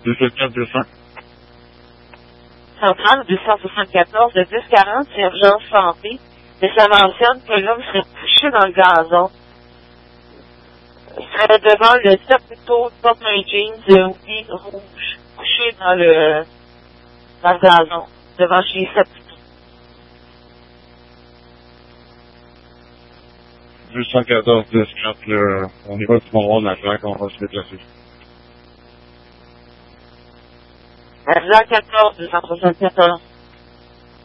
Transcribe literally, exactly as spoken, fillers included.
deux cent quatre deux cents. Centrale deux cent soixante-quatorze de dix quarante, c'est urgence santé. Mais ça mentionne que l'homme serait couché dans le gazon. Il serait devant le chapiteau de porte un jeans de hoodie rouge, couché dans le, dans le gazon, devant chez Chapiteau. deux cent quatorze dix quatre, là, on est pas du bon rôle de la plaque, on va se déplacer. À quatorze deux cent soixante-quatorze.